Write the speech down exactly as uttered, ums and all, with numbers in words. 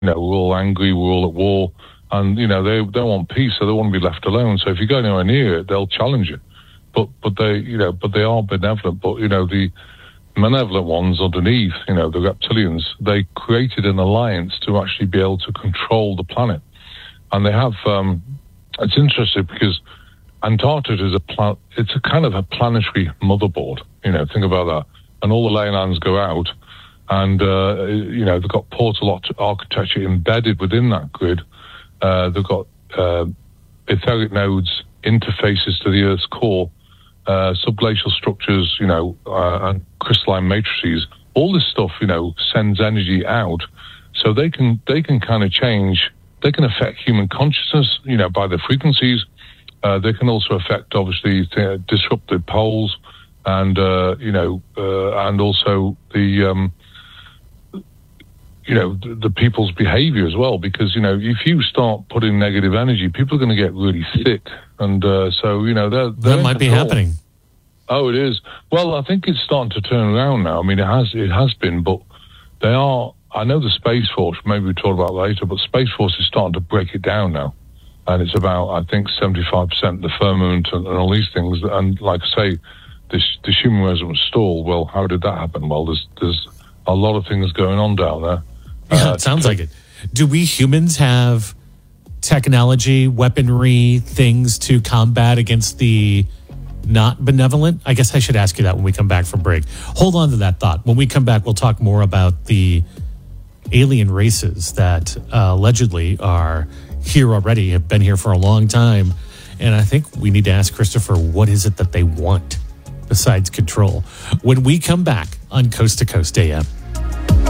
know, we're all angry, we're all at war, and, you know, they don't want peace, so they want to be left alone. So if you go anywhere near it, they'll challenge you. But, but they, you know, but they are benevolent. But, you know, the malevolent ones underneath, you know, the reptilians, they created an alliance to actually be able to control the planet. And they have, um, it's interesting because Antarctica is a plan, it's a kind of a planetary motherboard, you know, think about that. And all the ley lines go out, and, uh, you know, they've got portal architecture embedded within that grid. Uh, they've got uh, etheric nodes, interfaces to the Earth's core, uh, subglacial structures, you know, uh, and crystalline matrices. All this stuff, you know, sends energy out, so they can they can kind of change. They can affect human consciousness, you know, by their frequencies. Uh, they can also affect, obviously, th- disrupted poles, and uh, you know, uh, and also the. Um, you know, the, the people's behavior as well, because, you know, if you start putting negative energy, people are going to get really sick. And uh, so, you know, they're, they're that might be happening. Oh, it is. Well, I think it's starting to turn around now. I mean, it has, it has been, but they are, I know the Space Force, maybe we'll talk about later, but Space Force is starting to break it down now. And it's about, I think, seventy-five percent the firmament and, and all these things. And like I say, this, this human resonance stall, well, how did that happen? Well, there's, there's a lot of things going on down there. Yeah, it sounds like it. Do we humans have technology, weaponry, things to combat against the not benevolent? I guess I should ask you that when we come back from break. Hold on to that thought. When we come back, we'll talk more about the alien races that uh, allegedly are here already, have been here for a long time. And I think we need to ask Christopher, what is it that they want besides control? When we come back on Coast to Coast A M.